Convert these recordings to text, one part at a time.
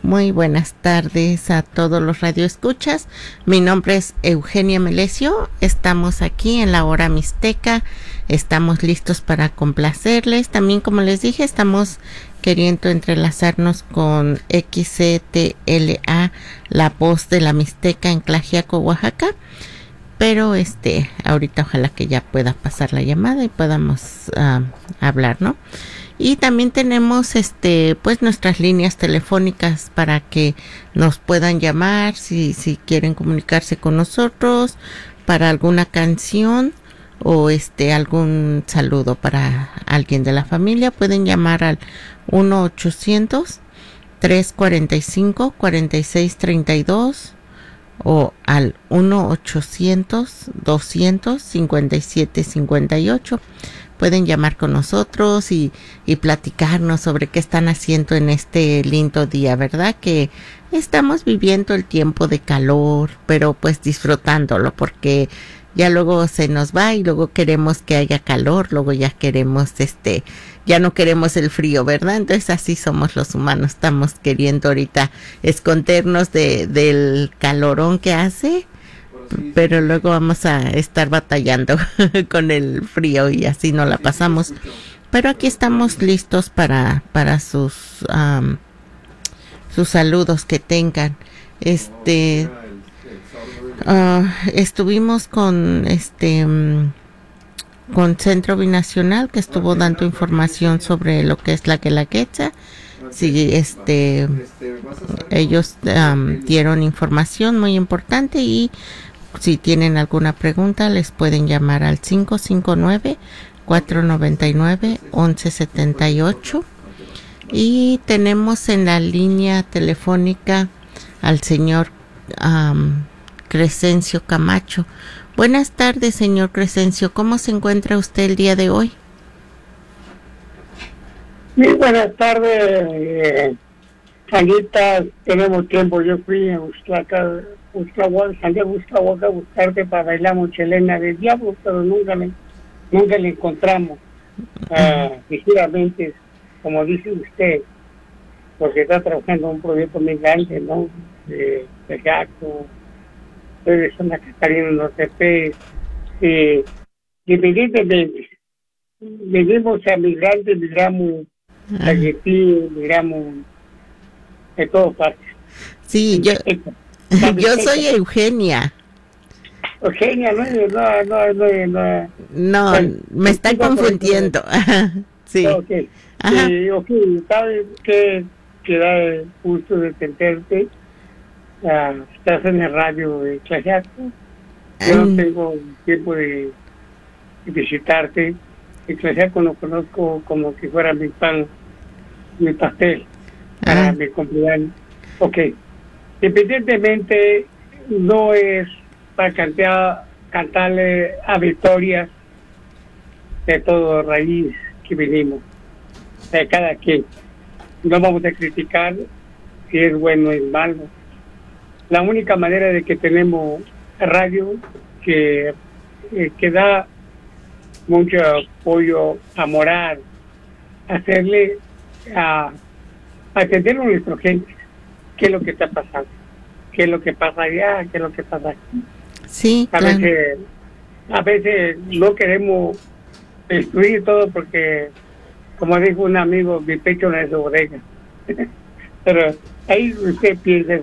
Muy buenas tardes a todos los radioescuchas. Mi nombre es Eugenia Melesio. Estamos aquí en la hora mixteca. Estamos listos para complacerles. También, como les dije, estamos queriendo entrelazarnos con XCTLA, la voz de la Mixteca en Tlaxiaco, Oaxaca. Pero ahorita ojalá que ya pueda pasar la llamada y podamos hablar, ¿no? Y también tenemos pues nuestras líneas telefónicas para que nos puedan llamar si quieren comunicarse con nosotros para alguna canción o algún saludo para alguien de la familia. Pueden llamar al 1-800-345-4632 o al 1-800-200-5758. Pueden llamar con nosotros y platicarnos sobre qué están haciendo en este lindo día, ¿verdad? Que estamos viviendo el tiempo de calor, pero pues disfrutándolo, porque ya luego se nos va y luego queremos que haya calor, luego ya queremos ya no queremos el frío, ¿verdad? Entonces así somos los humanos, estamos queriendo ahorita escondernos del calorón que hace, pero luego vamos a estar batallando con el frío y así no la pasamos. Pero aquí estamos listos para sus saludos que tengan. Estuvimos con Centro Binacional, que estuvo dando información sobre lo que es la Guelaguetza. Sí, ellos dieron información muy importante y si tienen alguna pregunta les pueden llamar al 559-499-1178. Y tenemos en la línea telefónica al señor Crescencio Camacho. Buenas tardes, señor Crescencio. ¿Cómo se encuentra usted el día de hoy? Muy buenas tardes, Anita. Tenemos tiempo. Yo fui a salí a buscarte para bailar Mochelena del Diablo, pero nunca le encontramos. Ligeramente, como dice usted, porque está trabajando en un proyecto muy grande, ¿no? De gato, de zona Catarina, no sé, independientemente, venimos a migrantes, migramos a Haití, migramos de todas partes. Sí, yo soy Eugenia. Eugenia, No, me está confundiendo. Sí. Okay. ¿Sabes qué? Que da el gusto de tenerte. Estás en el radio de Tlaxiaco. Yo no tengo tiempo de visitarte. En Tlaxiaco lo conozco como si fuera mi pastel para mi cumpleaños. Ok. Independientemente, no es para cantarle a victorias de todo raíz que vinimos, de cada quien. No vamos a criticar si es bueno o es malo. La única manera de que tenemos radio que da mucho apoyo a morar, hacerle a atender a nuestra gente, qué es lo que está pasando, qué es lo que pasa allá, qué es lo que pasa aquí. Sí, a veces no queremos destruir todo porque, como dijo un amigo, mi pecho no es de bodega. Pero ahí usted piensa,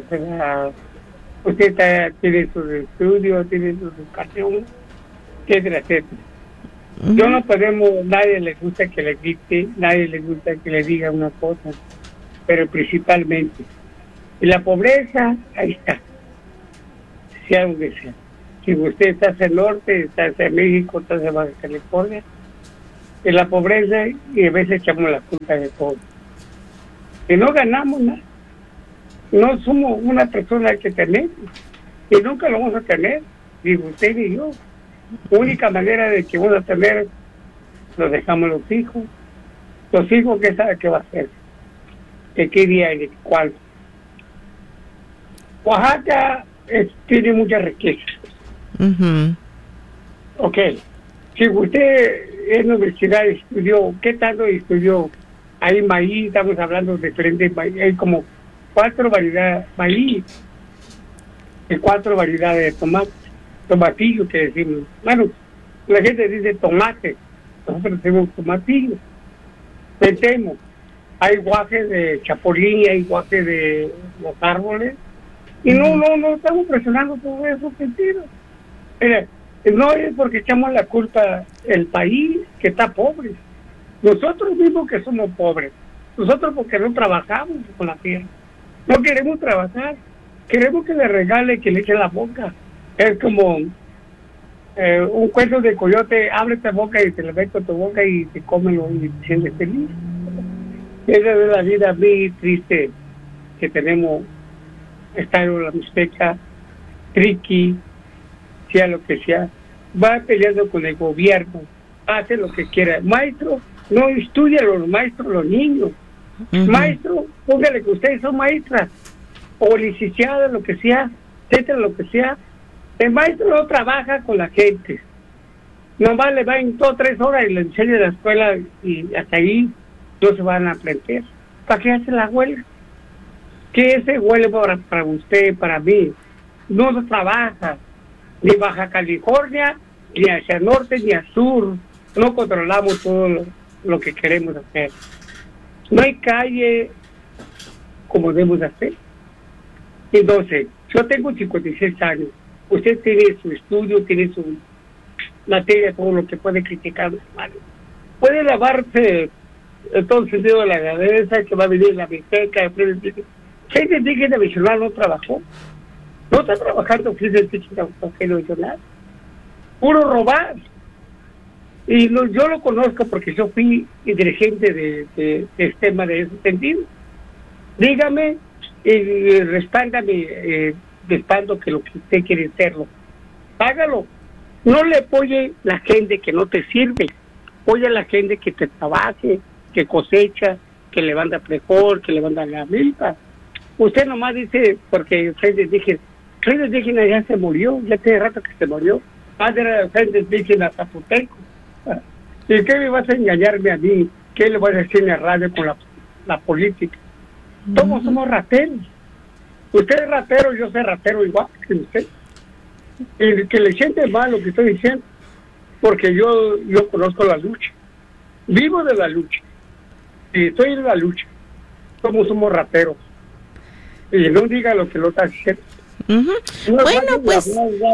usted tiene sus estudios, tiene su educación, etcétera, etcétera. Yo no podemos, nadie le gusta que le grite, nadie le gusta que le diga una cosa, pero principalmente, y la pobreza, ahí está, sea donde sea. Si usted está hacia el norte, está hacia México, está hacia Baja California, en la pobreza, y a veces echamos la culpa de todo. Que no ganamos nada. No somos una persona que tenemos, y nunca lo vamos a tener, ni usted ni yo. La única manera de que vamos a tener, lo dejamos los hijos. Los hijos, ¿qué sabe qué va a hacer? ¿De qué día y de cuál? Oaxaca tiene mucha riqueza. Ok. Si usted en la universidad estudió, ¿qué tanto estudió? Hay maíz, estamos hablando de diferentes maíz, hay como 4 variedades de maíz y 4 variedades de tomate, tomatillo que decimos. Bueno, la gente dice tomate, nosotros decimos tomatillo. Metemos, hay guajes de chapulín, hay guajes de los árboles, y no estamos presionando todo eso, mentira. Mira, no es porque echamos la culpa el país que está pobre, nosotros mismos que somos pobres, nosotros porque no trabajamos con la tierra, no queremos trabajar, queremos que le regale, que le eche la boca. Es como un cuento de coyote, ábrete boca y te le meto tu boca y te cómelo y te sientes feliz. Esa es la vida muy triste que tenemos, Estado la Mixteca, Triqui, sea lo que sea, va peleando con el gobierno, hace lo que quiera. Maestro, no estudia los maestros, los niños. Maestro, póngale que ustedes son maestras, o licenciadas, lo que sea, etcétera, lo que sea. El maestro no trabaja con la gente, nomás le va en 2 o 3 horas y le enseña la escuela y hasta ahí no se van a aprender. ¿Para qué hace la huelga? ¿Qué ese huelga para usted, para mí? No se trabaja, ni Baja California, ni hacia norte, ni al sur. No controlamos todo lo que queremos hacer. No hay calle como debemos hacer. Entonces, yo tengo 56 años. Usted tiene su estudio, tiene su materia, todo lo que puede criticar. Puede lavarse en todo el sentido de la cabeza, que va a venir la Mixteca. Gente indígena nacional no trabajó. No está trabajando frente al nacional. Puro robar. Y yo lo conozco porque yo fui dirigente de sistema de ese sentido. Dígame y respáldame, respaldo que lo que usted quiere hacerlo. Hágalo. No le apoye la gente que no te sirve. Apoya a la gente que te trabaje, que cosecha, que levanta frijol, que levanta la milpa. Usted nomás dice, porque Frente Indígena ya se murió, ya tiene rato que se murió. Padre era Frente Indígena Zapoteco. ¿Y qué me vas a engañarme a mí? ¿Qué le vas a decir en la radio con la política? Todos somos rateros. Usted es ratero, yo soy ratero igual que usted. Y que le siente mal lo que estoy diciendo, porque yo conozco la lucha. Vivo de la lucha. Y estoy en la lucha. Somos rateros. Y no diga lo que lo está diciendo. No bueno, pues...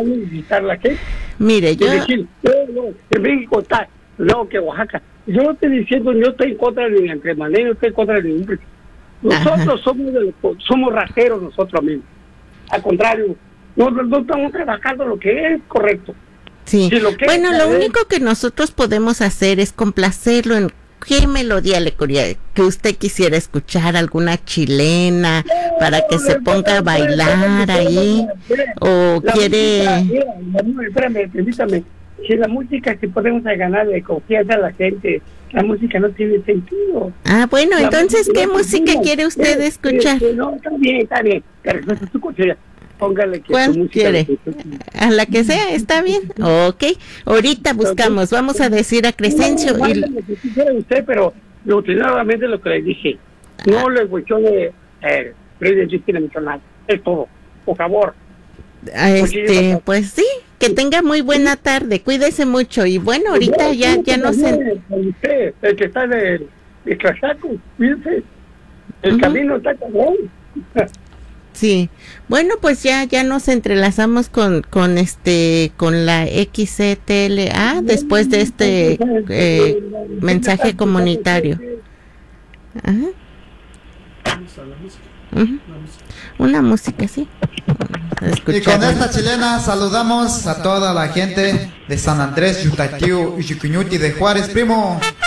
Mire, yo... Decir, en México está, no, que Oaxaca. Yo no estoy diciendo, yo estoy en contra de Entre Mané, no estoy en contra de ningún presidente. Nosotros somos rateros nosotros mismos. Al contrario, no estamos trabajando lo que es correcto. Sí. Si lo único que nosotros podemos hacer es complacerlo en qué melodía que usted quisiera escuchar, alguna chilena, para que se ponga a bailar ahí, o quiere... Espérame, permítame. Si la música que podemos ganar de confianza a la gente, la música no tiene sentido. Ah, bueno, entonces, ¿qué música quiere usted escuchar? No, está bien, pero no es su conciencia. Póngale que ¿cuál quiere? A la que sea, está bien. Ok, ahorita buscamos, vamos a decir a Crescencio. No, que quisiera usted, pero nuevamente lo que le dije, no le cuestione Frente Indígena Nacional, es todo, por favor. Pues sí, que tenga muy buena tarde, cuídese mucho y bueno, ahorita ya no sé. Usted, el que está de Casaco, cuídese, el camino está cabrón. Sí, bueno, pues ya nos entrelazamos con la XCTLA después de este mensaje comunitario. Ajá. Una música, sí. Y con esta chilena saludamos a toda la gente de San Andrés, Yutaquiu y Yucuñuti de Juárez, primo.